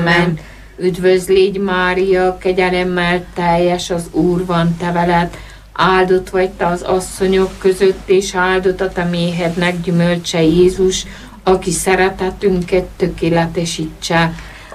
Amen. Üdvözl légy Mária, kegyelemmel teljes, az Úr van te veled, áldott vagy te az asszonyok között, és áldott a te méhednek gyümölcse Jézus, aki szeretetünket tökéletesítse.